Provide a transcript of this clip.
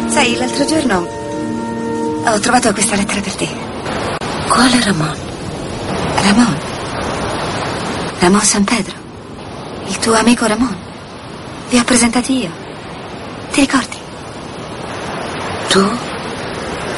Sai, l'altro giorno ho trovato questa lettera per te. Quale Ramon? Ramon. Ramon San Pedro. Il tuo amico Ramon. Vi ho presentati io. Ti ricordi? Tu?